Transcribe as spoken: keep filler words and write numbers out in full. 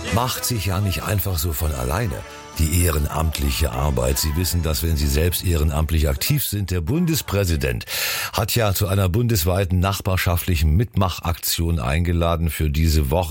macht sich ja nicht einfach so von alleine. Die ehrenamtliche Arbeit. Sie wissen, dass wenn Sie selbst ehrenamtlich aktiv sind, der Bundespräsident hat ja zu einer bundesweiten nachbarschaftlichen Mitmachaktion eingeladen für diese Woche.